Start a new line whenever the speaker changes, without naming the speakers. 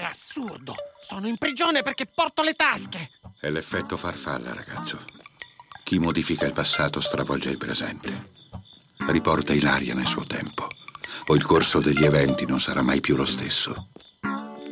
Sembra assurdo. Sono in prigione perché porto le tasche.
È l'effetto farfalla, ragazzo. Chi modifica il passato stravolge il presente. Riporta Ilaria nel suo tempo, o il corso degli eventi non sarà mai più lo stesso.